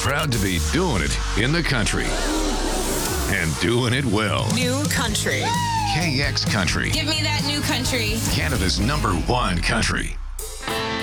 Proud to be doing it in the country. And doing it well. New country. KX Country. Give me that new country. Canada's #1 country.